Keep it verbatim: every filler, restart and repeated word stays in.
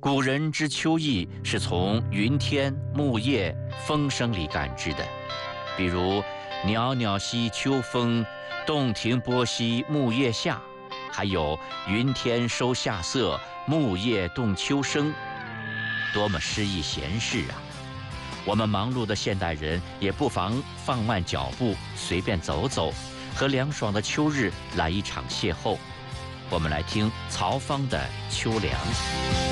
古人之秋意是从云天、木叶、风声里感知的，比如“袅袅兮秋风，洞庭波兮木叶下”，还有“云天收夏色，木叶动秋声”，多么诗意闲适啊！我们忙碌的现代人也不妨放慢脚步，随便走走，和凉爽的秋日来一场邂逅。我们来听曹芳的《秋凉》。